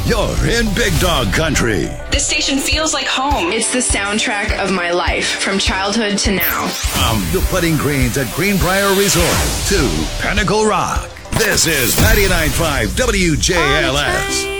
You're in Big Dog Country. This station feels like home. It's the soundtrack of my life, from childhood to now. From the Putting Greens at Greenbrier Resort to Pinnacle Rock. This is 99.5 WJLS.